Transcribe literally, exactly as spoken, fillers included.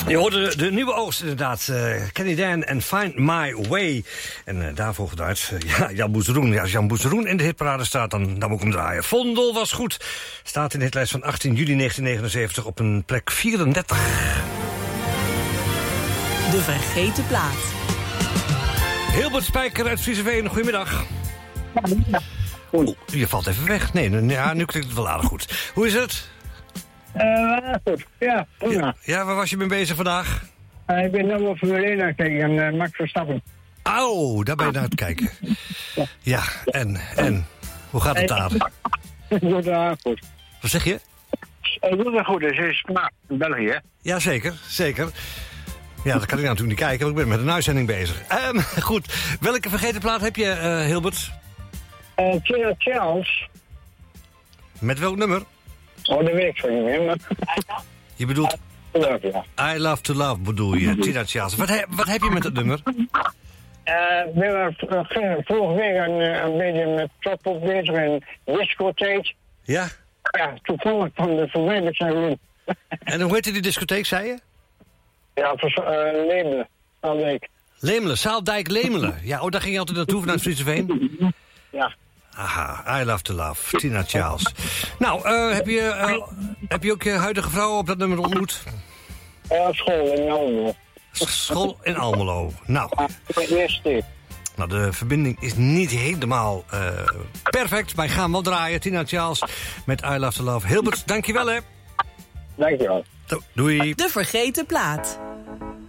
Je hoorde de, de nieuwe oogst inderdaad. Uh, Kenny Dan en Find My Way. En uh, daarvoor gedraaid. Uh, ja, Jan Boezeroen. Ja, als Jan Boezeroen in de hitparade staat, dan, dan moet ik hem draaien. Vondel was goed. Staat in de hitlijst van achttien juli negentien negenenzeventig op een plek vierendertig. De vergeten plaat. Hilbert Spijker uit Frieseveen, goedemiddag. Goed. Oh, je valt even weg. Nee, nee, ja, nu klinkt het wel aardig goed. Hoe is het? Uh, goed, ja, prima. Ja, ja, waar was je mee bezig vandaag? Uh, ik ben nu op Formule één aan het kijken en uh, Max Verstappen. Auw, daar ben je naar het kijken. Ja, en, en, hoe gaat het daar? Het doet er goed. Wat zeg je? Het doet er goed, dus het is smaak in België, hè? Ja, zeker, zeker. Ja, dat kan ik natuurlijk niet kijken, want ik ben met een uitzending bezig. Um, goed, welke vergeten plaat heb je, uh, Hilbert? Uh, Tina Charles. Met welk nummer? Oh, dat weet ik van je, hè? Maar... Je bedoelt... Ja, ja. I Love to Love bedoel je, Tina Charles. Wat, he, wat heb je met dat nummer? Uh, we gingen vorige week een, een beetje met top op bezig en discotheek. Ja? Ja, toevallig van de verwijderd zijn we. En hoe heette die discotheek, zei je? Ja, voor uh, Leemelen, Zaaldijk. Lemelen, Zaaldijk Lemelen. Ja, oh, daar ging je altijd naartoe vanuit Frieseveen? Ja. Aha, I Love to Love, Tina Charles. Nou, uh, heb, je, uh, heb je ook je huidige vrouw op dat nummer ontmoet? Uh, school in Almelo. School in Almelo. Nou, Eerste. nou, de verbinding is niet helemaal uh, perfect. Wij gaan wel draaien, Tina Charles met I Love to Love. Hilbert, dankjewel hè. Dankjewel. Do- doei. De vergeten plaat.